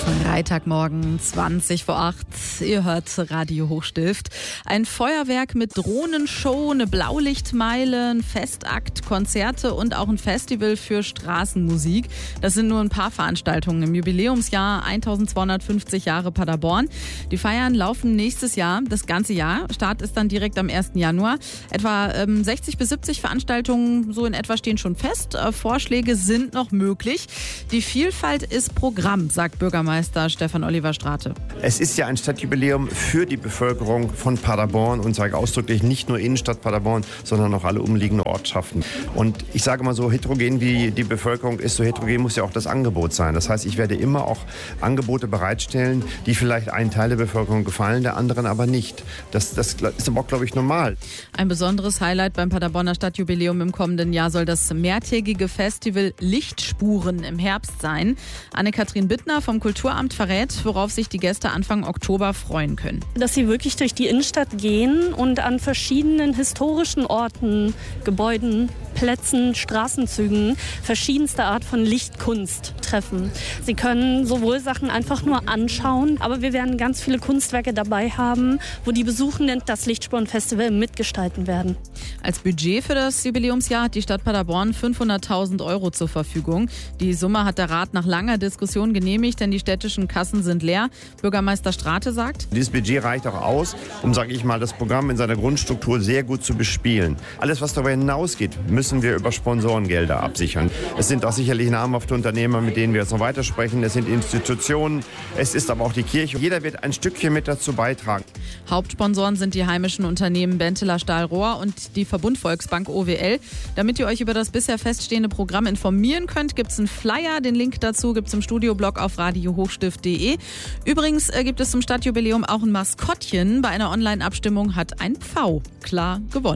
Freitagmorgen, 20 vor 8. Ihr hört Radio Hochstift. Ein Feuerwerk mit Drohnenshow, eine Blaulichtmeile, ein Festakt, Konzerte und auch ein Festival für Straßenmusik. Das sind nur ein paar Veranstaltungen im Jubiläumsjahr 1250 Jahre Paderborn. Die Feiern laufen nächstes Jahr, das ganze Jahr. Start ist dann direkt am 1. Januar. Etwa 60 bis 70 Veranstaltungen so in etwa stehen schon fest. Vorschläge sind noch möglich. Die Vielfalt ist Programm, sagt Bürgermeister Stefan Oliver Strate. Es ist ja ein Stadtjubiläum für die Bevölkerung von Paderborn und sage ausdrücklich nicht nur Innenstadt Paderborn, sondern auch alle umliegenden Ortschaften. Und ich sage mal, so heterogen wie die Bevölkerung ist, so heterogen muss ja auch das Angebot sein. Das heißt, ich werde immer auch Angebote bereitstellen, die vielleicht einen Teil der Bevölkerung gefallen, der anderen aber nicht. Das ist aber auch, glaube ich, normal. Ein besonderes Highlight beim Paderborner Stadtjubiläum im kommenden Jahr soll das mehrtägige Festival Lichtspuren im Herbst sein. Anne-Kathrin Bittner vom Kulturamt verrät, worauf sich die Gäste Anfang Oktober freuen können. Dass sie wirklich durch die Innenstadt gehen und an verschiedenen historischen Orten, Gebäuden, Plätzen, Straßenzügen verschiedenste Art von Lichtkunst treffen. Sie können sowohl Sachen einfach nur anschauen, aber wir werden ganz viele Kunstwerke dabei haben, wo die Besuchenden das Lichtspurenfestival mitgestalten werden. Als Budget für das Jubiläumsjahr hat die Stadt Paderborn 500.000 € zur Verfügung. Die Summe hat der Rat nach langer Diskussion genehmigt, denn die städtischen Kassen sind leer. Bürgermeister Strate sagt: Dieses Budget reicht auch aus, um, sage ich mal, das Programm in seiner Grundstruktur sehr gut zu bespielen. Alles, was darüber hinausgeht, müssen wir über Sponsorengelder absichern. Es sind auch sicherlich namhafte Unternehmer, mit denen wir jetzt noch weitersprechen. Es sind Institutionen, es ist aber auch die Kirche. Jeder wird ein Stückchen mit dazu beitragen. Hauptsponsoren sind die heimischen Unternehmen Benteler Stahl-Rohr und die Verbund Volksbank OWL. Damit ihr euch über das bisher feststehende Programm informieren könnt, gibt es einen Flyer. Den Link dazu gibt es im Studioblog auf radiohochstift.de. Übrigens gibt es zum Stadtjubiläum auch ein Maskottchen. Bei einer Online-Abstimmung hat ein Pfau klar gewonnen.